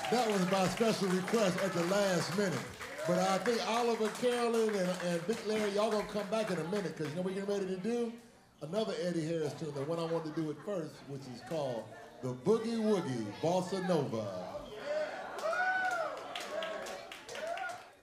That was by special request at the last minute. But I think Oliver, Carolyn, and Big Larry, y'all gonna come back in a minute because you know what we're getting ready to do? Another Eddie Harris tune, the one I wanted to do it first, which is called the Boogie Woogie Bossa Nova.